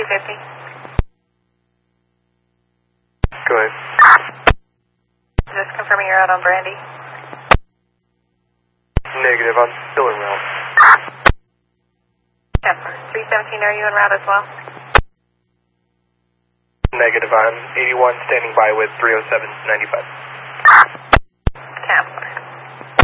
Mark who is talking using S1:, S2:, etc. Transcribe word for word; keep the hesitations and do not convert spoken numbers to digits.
S1: fifty.
S2: Go ahead.
S1: Just confirming you're out on Brandy.
S2: Negative, I'm still en route.
S1: Temper. three seventeen, are you en route as well?
S2: Negative, I'm eighty-one standing by with three oh seven ninety-five.